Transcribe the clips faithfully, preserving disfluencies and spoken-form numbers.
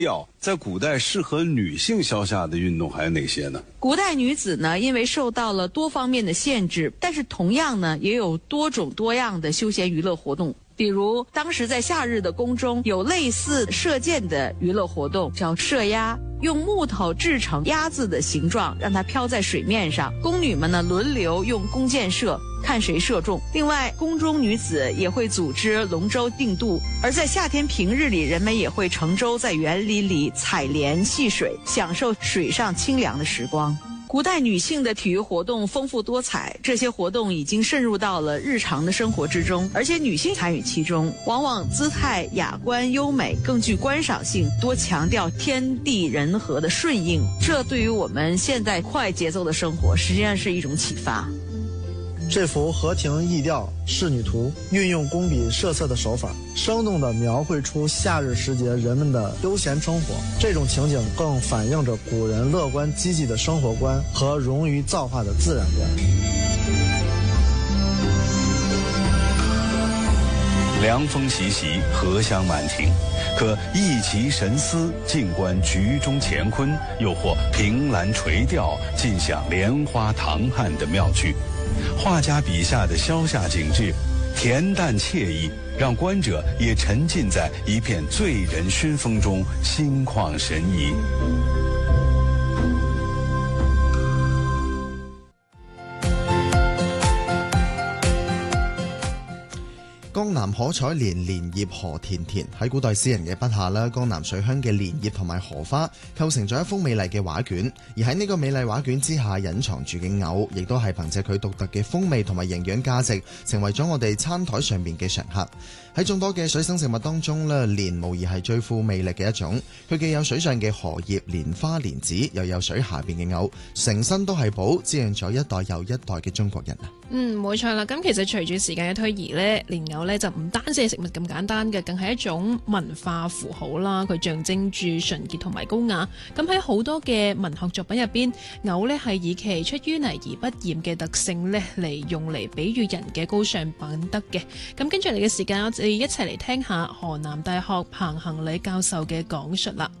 要在古代适合女性消夏的运动还有哪些呢？ 古代女子呢，因为受到了多方面的限制，但是同样呢，也有多种多样的休闲娱乐活动。比如当时在夏日的宫中有类似射箭的娱乐活动，叫射鸭，用木头制成鸭子的形状，让它飘在水面上。宫女们呢轮流用弓箭射，看谁射中。另外，宫中女子也会组织龙舟竞渡，而在夏天平日里，人们也会乘舟在园林里采莲戏水，享受水上清凉的时光。古代女性的体育活动丰富多彩，这些活动已经渗入到了日常的生活之中，而且女性参与其中，往往姿态雅观优美，更具观赏性，多强调天地人和的顺应。这对于我们现在快节奏的生活，实际上是一种启发。 这幅河亭逸调仕女图运用工笔设色的手法，生动地描绘出夏日时节人们的悠闲生活。这种情景更反映着古人乐观积极的生活观和融于造化的自然观。 凉风习习，荷香满庭，可一其神思，静观局中乾坤，又或凭栏垂钓，尽享莲花唐汉的妙趣。画家笔下的消夏景致，恬淡惬意，让观者也沉浸在一片醉人熏风中，心旷神怡。 江南可採蓮，蓮葉何田田。喺古代詩人嘅筆下啦，江南水鄉嘅蓮葉同埋荷花構成咗一幅美麗嘅畫卷，而喺呢個美麗畫卷之下隱藏住嘅藕，亦都係憑借佢獨特嘅風味同埋營養價值，成為咗我哋餐台上面嘅常客。喺眾多嘅水生食物當中咧，蓮無疑係最富魅力嘅一種。佢既有水上嘅荷葉、蓮花、蓮子，又有水下邊嘅藕，成身都係寶，滋養咗一代又一代嘅中國人啊！ 嗯，冇錯啦。咁其實隨住時間嘅推移呢，蓮藕呢就唔單止係食物咁簡單嘅，更係一種文化符號啦。佢象徵住純潔同埋高雅。咁喺好多嘅文學作品入邊，藕呢係以其出淤泥而不染嘅特性呢嚟用嚟比喻人嘅高尚品德嘅。咁跟住嚟嘅時間，我哋一齊嚟聽下河南大學彭行禮教授嘅講述啦。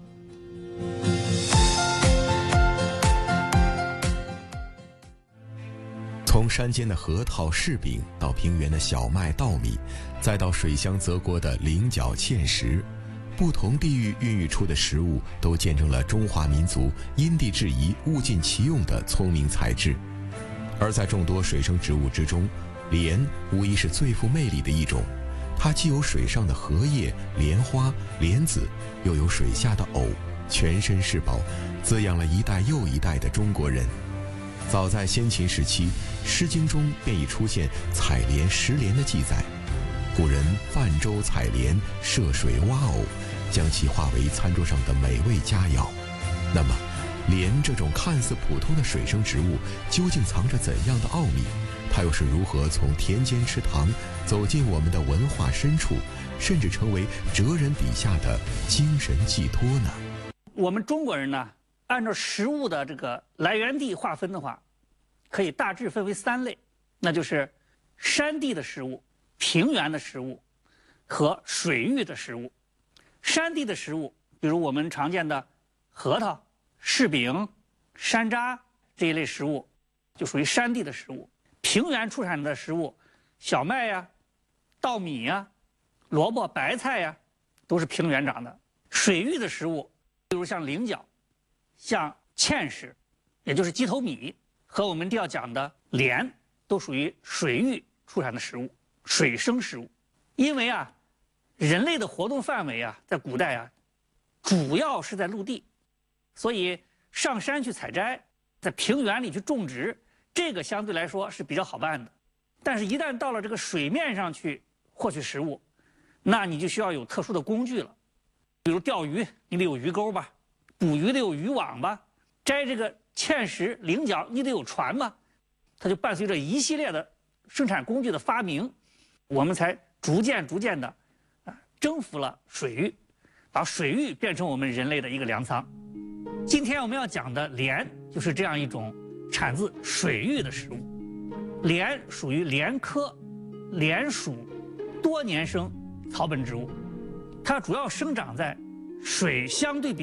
從山間的核桃、柿餅，到平原的小麥、稻米，再到水鄉澤國的菱角、芡實，不同地域孕育出的食物，都見證了中華民族因地制宜、物盡其用的聰明才智。而在眾多水生植物之中，蓮無疑是最富魅力的一種。它既有水上的荷葉、蓮花、蓮子，又有水下的藕，全身是寶，滋養了一代又一代的中國人。早在先秦時期，《詩經》中便已出現採蓮食蓮的記載。古人泛舟採蓮，涉水挖藕，將其化為餐桌上的美味佳肴。那麼，蓮這種看似普通的水生植物，究竟藏着怎樣的奧秘？它又是如何從田間池塘走進我們的文化深處，甚至成為哲人筆下的精神寄託呢？ 我們中國人呢，按照食物的這個來源地劃分的話，可以大致分為三類，那就是山地的食物、平原的食物和水域的食物。山地的食物，比如我們常見的核桃、柿餅、山楂這一類食物，就屬於山地的食物。平原出產的食物，小麥呀、稻米呀、蘿蔔、白菜呀，都是平原長的。水域的食物，比如像菱角、像芡實，也就是雞頭米，和我們要講的蓮，都屬於水域出產的食物，水生食物。因為啊，人類的活動範圍啊，在古代啊，主要是在陸地，所以上山去採摘，在平原裡去種植，這個相對來說是比較好辦的。但是，一旦到了這個水面上去獲取食物，那你就需要有特殊的工具了。比如釣魚，你得有魚鈎吧；捕魚得有漁網吧；摘這個芡實、菱角，你得有船吧。它就伴隨着一系列的生產工具的發明，我們才逐漸逐漸的啊征服了水域，把水域變成我們人類的一個糧倉。今天我們要講的蓮，就是這樣一種產自水域的食物。蓮屬於蓮科蓮屬多年生草本植物，它主要生長在水相对比